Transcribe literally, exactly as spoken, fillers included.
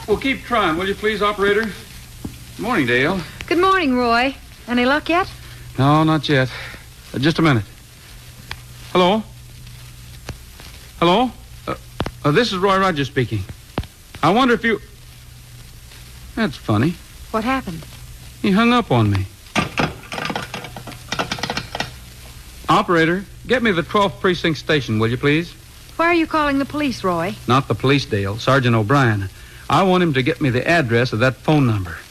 Well, keep trying, will you please, operator? Good morning, Dale. Good morning, Roy. Any luck yet? No, not yet. Uh, just a minute. Hello? Hello? Uh, uh, this is Roy Rogers speaking. I wonder if you... That's funny. What happened? He hung up on me. Operator, get me the twelfth Precinct station, will you please? Why are you calling the police, Roy? Not the police, Dale. Sergeant O'Brien. I want him to get me the address of that phone number.